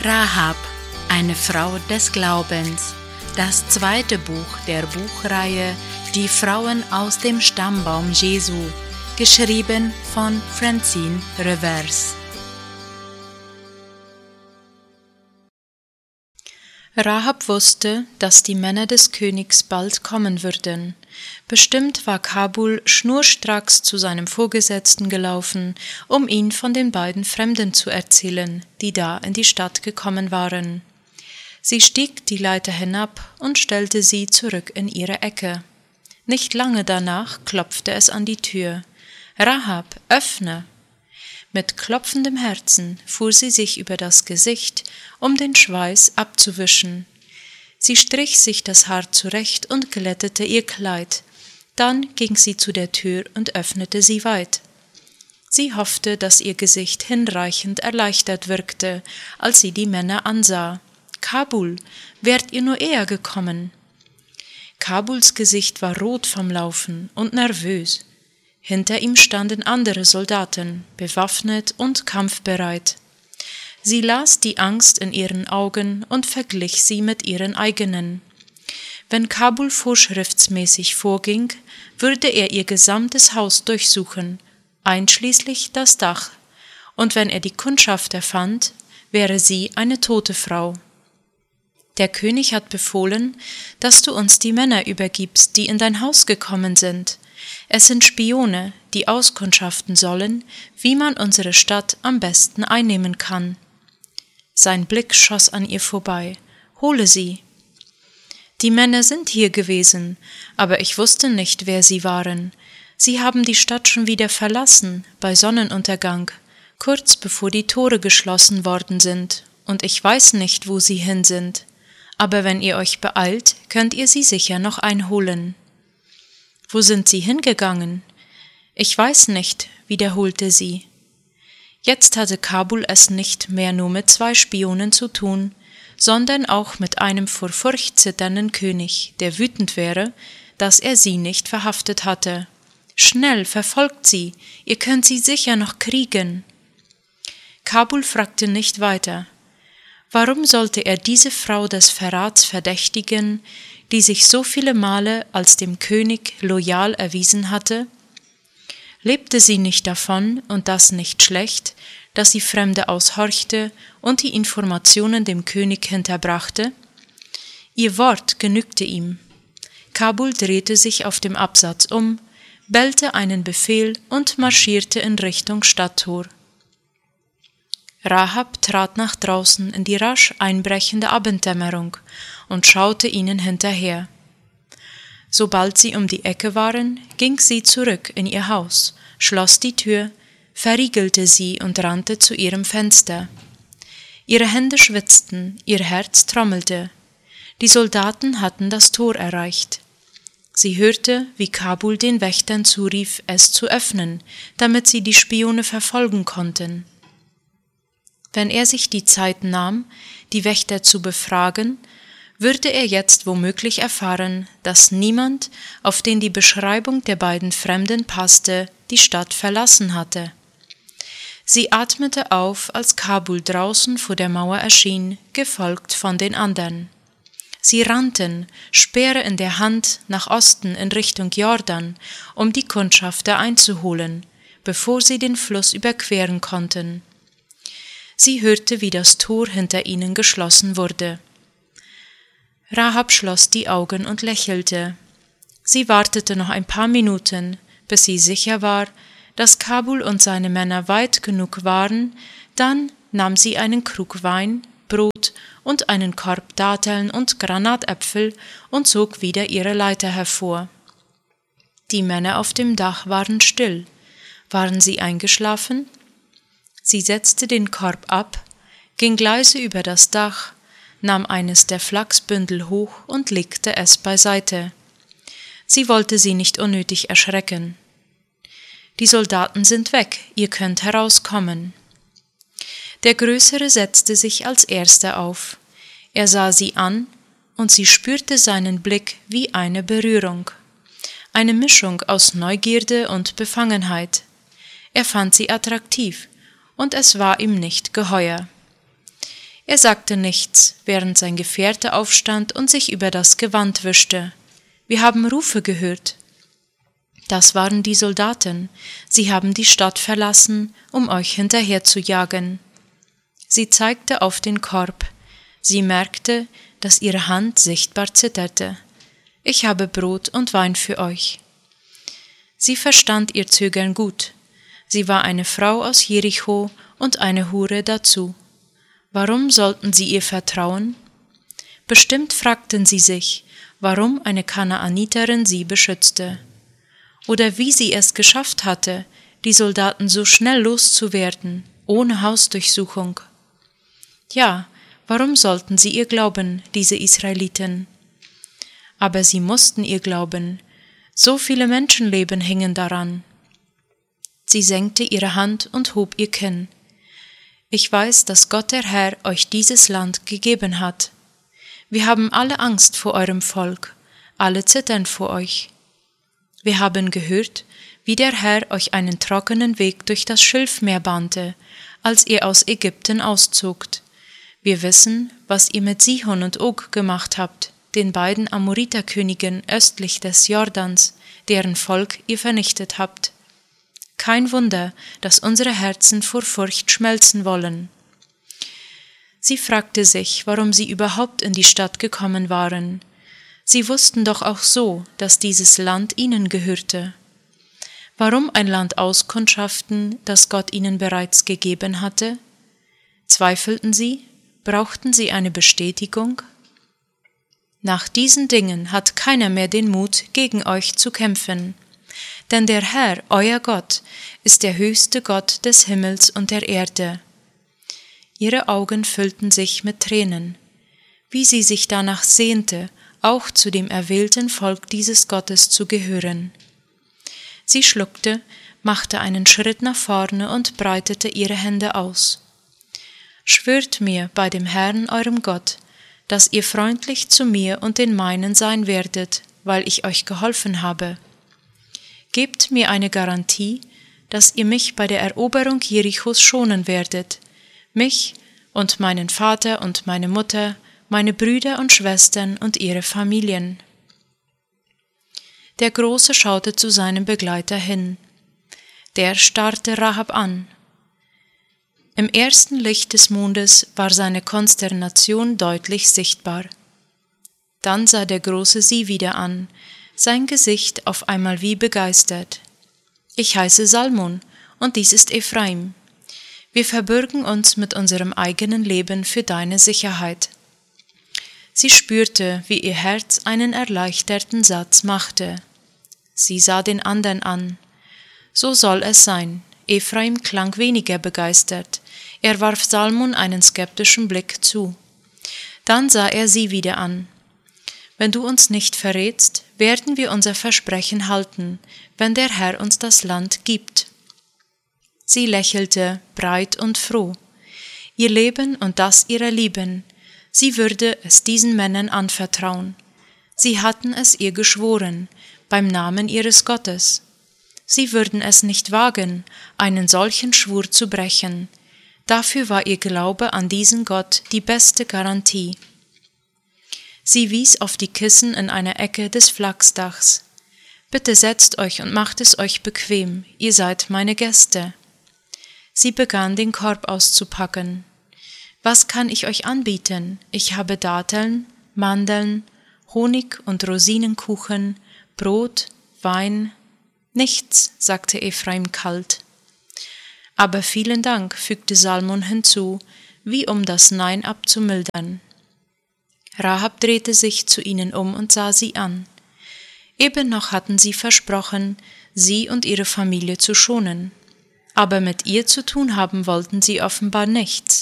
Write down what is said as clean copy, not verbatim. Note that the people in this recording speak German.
Rahab, eine Frau des Glaubens, das zweite Buch der Buchreihe Die Frauen aus dem Stammbaum Jesu, geschrieben von Francine Revers. Rahab wusste, dass die Männer des Königs bald kommen würden. Bestimmt war Kabul schnurstracks zu seinem Vorgesetzten gelaufen, um ihn von den beiden Fremden zu erzählen, die da in die Stadt gekommen waren. Sie stieg die Leiter hinab und stellte sie zurück in ihre Ecke. Nicht lange danach klopfte es an die Tür. »Rahab, öffne!« Mit klopfendem Herzen fuhr sie sich über das Gesicht, um den Schweiß abzuwischen. Sie strich sich das Haar zurecht und glättete ihr Kleid. Dann ging sie zu der Tür und öffnete sie weit. Sie hoffte, dass ihr Gesicht hinreichend erleichtert wirkte, als sie die Männer ansah. »Kabul, wärt ihr nur eher gekommen?« Kabuls Gesicht war rot vom Laufen und nervös. Hinter ihm standen andere Soldaten, bewaffnet und kampfbereit. Sie las die Angst in ihren Augen und verglich sie mit ihren eigenen. Wenn Kabul vorschriftsmäßig vorging, würde er ihr gesamtes Haus durchsuchen, einschließlich das Dach, und wenn er die Kundschafter fand, wäre sie eine tote Frau. Der König hat befohlen, dass du uns die Männer übergibst, die in dein Haus gekommen sind. Es sind Spione, die auskundschaften sollen, wie man unsere Stadt am besten einnehmen kann. Sein Blick schoss an ihr vorbei. »Hole sie!« »Die Männer sind hier gewesen, aber ich wusste nicht, wer sie waren. Sie haben die Stadt schon wieder verlassen, bei Sonnenuntergang, kurz bevor die Tore geschlossen worden sind, und ich weiß nicht, wo sie hin sind. Aber wenn ihr euch beeilt, könnt ihr sie sicher noch einholen.« »Wo sind sie hingegangen?« »Ich weiß nicht«, wiederholte sie. Jetzt hatte Kabul es nicht mehr nur mit 2 Spionen zu tun, sondern auch mit einem vor Furcht zitternden König, der wütend wäre, dass er sie nicht verhaftet hatte. »Schnell, verfolgt sie, ihr könnt sie sicher noch kriegen.« Kabul fragte nicht weiter. Warum sollte er diese Frau des Verrats verdächtigen, die sich so viele Male als dem König loyal erwiesen hatte? Lebte sie nicht davon, und das nicht schlecht, dass sie Fremde aushorchte und die Informationen dem König hinterbrachte? Ihr Wort genügte ihm. Kabul drehte sich auf dem Absatz um, bellte einen Befehl und marschierte in Richtung Stadttor. Rahab trat nach draußen in die rasch einbrechende Abenddämmerung und schaute ihnen hinterher. Sobald sie um die Ecke waren, ging sie zurück in ihr Haus, schloss die Tür, verriegelte sie und rannte zu ihrem Fenster. Ihre Hände schwitzten, ihr Herz trommelte. Die Soldaten hatten das Tor erreicht. Sie hörte, wie Kabul den Wächtern zurief, es zu öffnen, damit sie die Spione verfolgen konnten. Wenn er sich die Zeit nahm, die Wächter zu befragen, würde er jetzt womöglich erfahren, dass niemand, auf den die Beschreibung der beiden Fremden passte, die Stadt verlassen hatte. Sie atmete auf, als Kabul draußen vor der Mauer erschien, gefolgt von den anderen. Sie rannten, Speere in der Hand, nach Osten in Richtung Jordan, um die Kundschafter einzuholen, bevor sie den Fluss überqueren konnten. Sie hörte, wie das Tor hinter ihnen geschlossen wurde. Rahab schloss die Augen und lächelte. Sie wartete noch ein paar Minuten, bis sie sicher war, dass Kabul und seine Männer weit genug waren, dann nahm sie einen Krug Wein, Brot und einen Korb Datteln und Granatäpfel und zog wieder ihre Leiter hervor. Die Männer auf dem Dach waren still. Waren sie eingeschlafen? Sie setzte den Korb ab, ging leise über das Dach, nahm eines der Flachsbündel hoch und legte es beiseite. Sie wollte sie nicht unnötig erschrecken. »Die Soldaten sind weg, ihr könnt herauskommen.« Der Größere setzte sich als Erster auf. Er sah sie an, und sie spürte seinen Blick wie eine Berührung. Eine Mischung aus Neugierde und Befangenheit. Er fand sie attraktiv, und es war ihm nicht geheuer. Er sagte nichts, während sein Gefährte aufstand und sich über das Gewand wischte. »Wir haben Rufe gehört.« »Das waren die Soldaten. Sie haben die Stadt verlassen, um euch hinterher zu jagen.« Sie zeigte auf den Korb. Sie merkte, dass ihre Hand sichtbar zitterte. »Ich habe Brot und Wein für euch.« Sie verstand ihr Zögern gut. Sie war eine Frau aus Jericho und eine Hure dazu. Warum sollten sie ihr vertrauen? Bestimmt fragten sie sich, warum eine Kanaaniterin sie beschützte. Oder wie sie es geschafft hatte, die Soldaten so schnell loszuwerden, ohne Hausdurchsuchung. Ja, warum sollten sie ihr glauben, diese Israeliten? Aber sie mussten ihr glauben. So viele Menschenleben hingen daran. Sie senkte ihre Hand und hob ihr Kinn. »Ich weiß, dass Gott der Herr euch dieses Land gegeben hat. Wir haben alle Angst vor eurem Volk, alle zittern vor euch. Wir haben gehört, wie der Herr euch einen trockenen Weg durch das Schilfmeer bahnte, als ihr aus Ägypten auszogt. Wir wissen, was ihr mit Sihon und Og gemacht habt, den beiden Amoriterkönigen östlich des Jordans, deren Volk ihr vernichtet habt. Kein Wunder, dass unsere Herzen vor Furcht schmelzen wollen.« Sie fragte sich, warum sie überhaupt in die Stadt gekommen waren. Sie wussten doch auch so, dass dieses Land ihnen gehörte. Warum ein Land auskundschaften, das Gott ihnen bereits gegeben hatte? Zweifelten sie? Brauchten sie eine Bestätigung? Nach diesen Dingen hat keiner mehr den Mut, gegen euch zu kämpfen. Denn der Herr, euer Gott, ist der höchste Gott des Himmels und der Erde. Ihre Augen füllten sich mit Tränen, wie sie sich danach sehnte, auch zu dem erwählten Volk dieses Gottes zu gehören. Sie schluckte, machte einen Schritt nach vorne und breitete ihre Hände aus. »Schwört mir bei dem Herrn, eurem Gott, dass ihr freundlich zu mir und den meinen sein werdet, weil ich euch geholfen habe. Gebt mir eine Garantie, dass ihr mich bei der Eroberung Jerichos schonen werdet, mich und meinen Vater und meine Mutter, meine Brüder und Schwestern und ihre Familien.« Der Große schaute zu seinem Begleiter hin. Der starrte Rahab an. Im ersten Licht des Mondes war seine Konsternation deutlich sichtbar. Dann sah der Große sie wieder an, sein Gesicht auf einmal wie begeistert. »Ich heiße Salmon, und dies ist Ephraim. Wir verbürgen uns mit unserem eigenen Leben für deine Sicherheit.« Sie spürte, wie ihr Herz einen erleichterten Satz machte. Sie sah den anderen an. So soll es sein. Ephraim klang weniger begeistert. Er warf Salmon einen skeptischen Blick zu. Dann sah er sie wieder an. »Wenn du uns nicht verrätst, werden wir unser Versprechen halten, wenn der Herr uns das Land gibt.« Sie lächelte, breit und froh. Ihr Leben und das ihrer Lieben, sie würde es diesen Männern anvertrauen. Sie hatten es ihr geschworen, beim Namen ihres Gottes. Sie würden es nicht wagen, einen solchen Schwur zu brechen. Dafür war ihr Glaube an diesen Gott die beste Garantie. Sie wies auf die Kissen in einer Ecke des Flachsdachs. »Bitte setzt euch und macht es euch bequem, ihr seid meine Gäste.« Sie begann, den Korb auszupacken. »Was kann ich euch anbieten? Ich habe Datteln, Mandeln, Honig und Rosinenkuchen, Brot, Wein.« »Nichts«, sagte Ephraim kalt. »Aber vielen Dank«, fügte Salmon hinzu, wie um das Nein abzumildern. Rahab drehte sich zu ihnen um und sah sie an. Eben noch hatten sie versprochen, sie und ihre Familie zu schonen. Aber mit ihr zu tun haben wollten sie offenbar nichts.